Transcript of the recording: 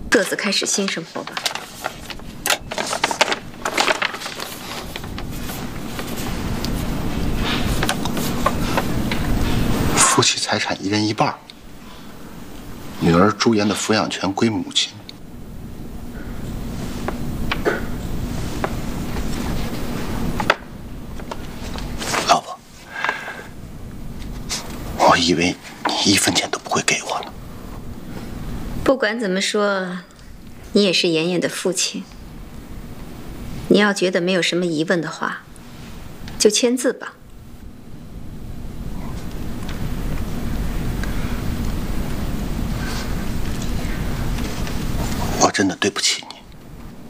各自开始新生活吧。 夫妻财产1人1半，女儿朱颜的抚养权归母亲。老婆，我以为你1分钱都不会给我呢。 不管怎么说，你也是妍妍的父亲。你要觉得没有什么疑问的话，就签字吧。 我真的对不起你。